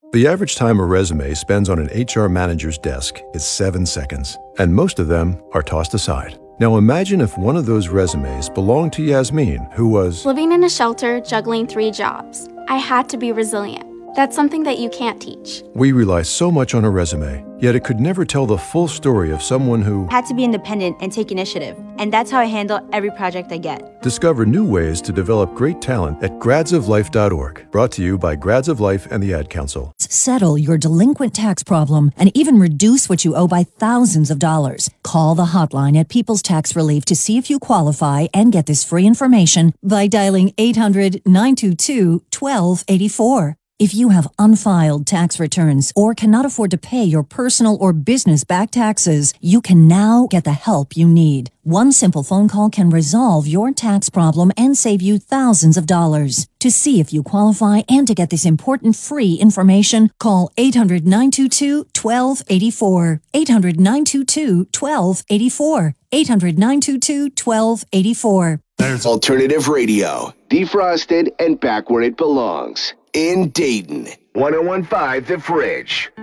The average time a resume spends on an HR manager's desk is 7 seconds, and most of them are tossed aside. Now imagine if one of those resumes belonged to Yasmin, who was living in a shelter, juggling 3 jobs. I had to be resilient. That's something that you can't teach. We rely so much on a resume, yet it could never tell the full story of someone who had to be independent and take initiative. And that's how I handle every project I get. Discover new ways to develop great talent at gradsoflife.org. Brought to you by Grads of Life and the Ad Council. Settle your delinquent tax problem and even reduce what you owe by thousands of dollars. Call the hotline at People's Tax Relief to see if you qualify and get this free information by dialing 800-922-1284. If you have unfiled tax returns or cannot afford to pay your personal or business back taxes, you can now get the help you need. One simple phone call can resolve your tax problem and save you thousands of dollars. To see if you qualify and to get this important free information, call 800-922-1284. 800-922-1284. 800-922-1284. There's alternative radio, defrosted and back where it belongs. In Dayton, 101.5 The Fridge.